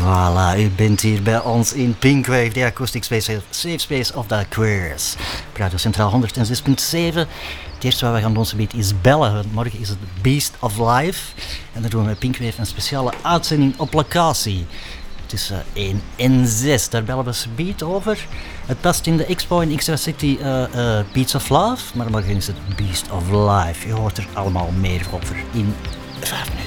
Voilà, u bent hier bij ons in Pinkwave, de acoustic space, safe space of the queers. Radio Centraal 106.7. Het eerste wat we gaan doen is bellen. Want morgen is het Beast of Life. En dan doen we met Pinkwave een speciale uitzending op locatie. Tussen 1 en 6. Daar bellen we subiet over. Het past in de Expo in Extra City Beats of Love. Maar morgen is het Beast of Life. Je hoort er allemaal meer over in 5 minuten.